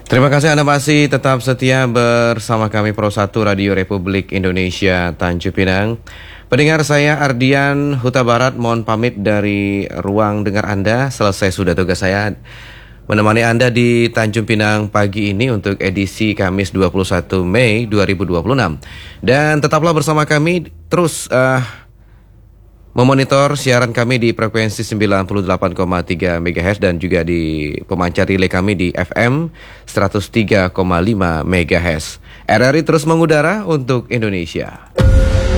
Terima kasih Anda masih tetap setia bersama kami Pro 1 Radio Republik Indonesia Tanjung Pinang. Pendengar, saya Ardian Huta Barat mohon pamit dari ruang dengar Anda. Selesai sudah tugas saya menemani Anda di Tanjung Pinang pagi ini untuk edisi Kamis 21 Mei 2026. Dan tetaplah bersama kami terus memonitor siaran kami di frekuensi 98,3 MHz dan juga di pemancar relay kami di FM 103,5 MHz. RRI terus mengudara untuk Indonesia.